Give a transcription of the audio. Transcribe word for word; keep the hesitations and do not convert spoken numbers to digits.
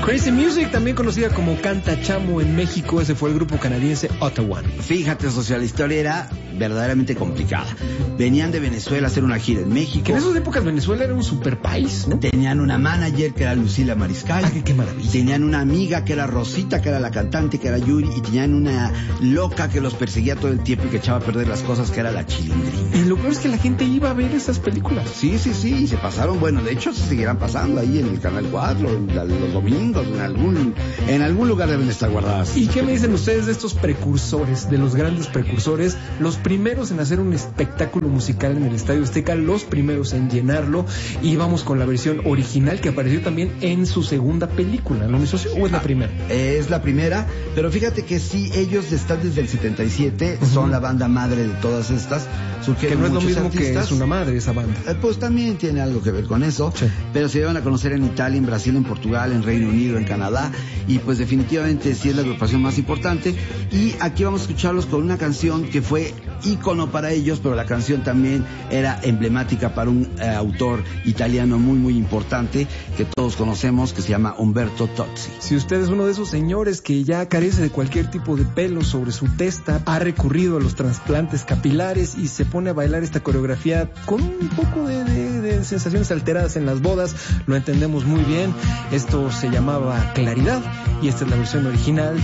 Crazy Music, también conocida como Canta Chamo en México, ese fue el grupo canadiense Ottawa. Fíjate, socio, la historia era verdaderamente complicada. Venían de Venezuela a hacer una gira en México. Que en esas épocas Venezuela era un super país, ¿no? Tenían una manager que era Lucila Mariscal. Ah, qué, qué maravilla. Tenían una amiga que era Rosita, que era la cantante, que era Yuri. Y tenían una loca que los perseguía todo el tiempo y que echaba a perder las cosas, que era la Chilindrina. Y lo peor es que la gente iba a ver esas películas. Sí, sí, sí, y se pasaron, bueno, de hecho se seguirán pasando ahí en el Canal cuatro, en la, los domingos, en algún, en algún lugar deben estar guardadas. ¿Y qué me dicen ustedes de estos precursores, de los grandes precursores, los primeros en hacer un espectáculo musical en el Estadio Azteca, los primeros en llenarlo? Y vamos con la versión original que apareció también en su segunda película, ¿no, mi socio? ¿O es la primera? Ah, es la primera, pero fíjate que sí, ellos están desde el setenta y siete, uh-huh. Son la banda madre de todas estas. Que no es lo mismo artistas. Que es una madre esa banda. Eh, pues también tiene algo que ver con eso, sí. Pero se llevan a conocer en Italia, en Brasil, en Portugal, en Reino Unido, en Canadá, y pues definitivamente sí es la agrupación más importante. Y aquí vamos a escucharlos con una canción que fue ícono para ellos, pero la canción también era emblemática para un eh, autor italiano muy muy importante que todos conocemos, que se llama Umberto Tozzi. Si usted es uno de esos señores que ya carece de cualquier tipo de pelo sobre su testa, ha recurrido a los trasplantes capilares y se pone a bailar esta coreografía con un poco de, de, de sensaciones alteradas en las bodas, lo entendemos muy bien. Esto se llamaba Claridad y esta es la versión original